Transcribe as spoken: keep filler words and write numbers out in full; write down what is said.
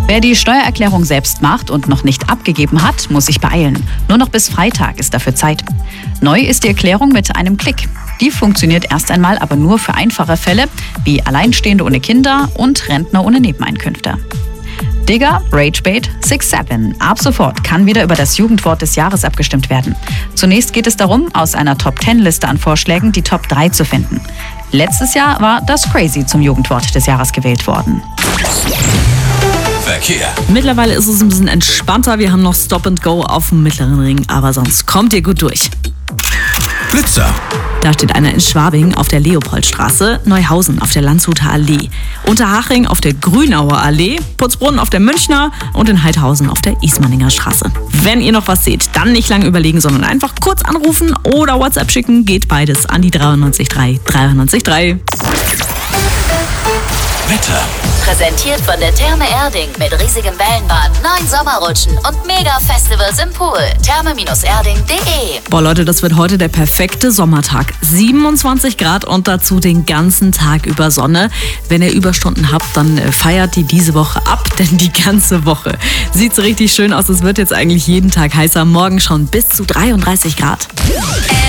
Wer die Steuererklärung selbst macht und noch nicht abgegeben hat, muss sich beeilen. Nur noch bis Freitag ist dafür Zeit. Neu ist die Erklärung mit einem Klick. Die funktioniert erst einmal aber nur für einfache Fälle wie Alleinstehende ohne Kinder und Rentner ohne Nebeneinkünfte. Digger, Ragebait, six seven. Ab sofort kann wieder über das Jugendwort des Jahres abgestimmt werden. Zunächst geht es darum, aus einer Top zehn Liste an Vorschlägen die Top drei zu finden. Letztes Jahr war das Crazy zum Jugendwort des Jahres gewählt worden. Verkehr. Mittlerweile ist es ein bisschen entspannter. Wir haben noch Stop and Go auf dem Mittleren Ring, aber sonst kommt ihr gut durch. Blitzer. Da steht einer in Schwabing auf der Leopoldstraße, Neuhausen auf der Landshuter Allee, Unterhaching auf der Grünauer Allee, Putzbrunn auf der Münchner und in Heidhausen auf der Ismaninger Straße. Wenn ihr noch was seht, dann nicht lange überlegen, sondern einfach kurz anrufen oder WhatsApp schicken. Geht beides an die dreiundneunzig drei dreiundneunzig drei. Wetter. Präsentiert von der Therme Erding mit riesigem Wellenbad, neun Sommerrutschen und Mega-Festivals im Pool. therme erding punkt de. Boah Leute, das wird heute der perfekte Sommertag. siebenundzwanzig Grad und dazu den ganzen Tag über Sonne. Wenn ihr Überstunden habt, dann feiert die diese Woche ab, denn die ganze Woche sieht's richtig schön aus. Es wird jetzt eigentlich jeden Tag heißer. Morgen schon bis zu dreiunddreißig Grad.